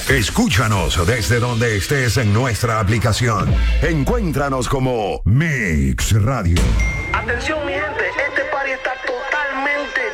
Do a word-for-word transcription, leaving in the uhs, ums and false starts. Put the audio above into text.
Escúchanos desde donde estés en nuestra aplicación. Encuéntranos como Mix Radio. Atención mi gente, este party está totalmente